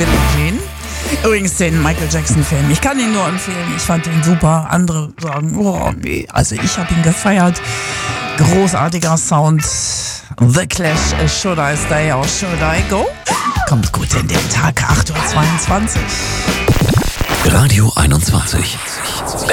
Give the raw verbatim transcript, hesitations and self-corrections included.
Billie Jean. Übrigens den Michael Jackson-Film. Ich kann ihn nur empfehlen. Ich fand ihn super. Andere sagen, oh nee. Also ich habe ihn gefeiert. Großartiger Sound. The Clash, Should I Stay or Should I Go? Kommt gut in den Tag, acht Uhr zweiundzwanzig. Radio einundzwanzig.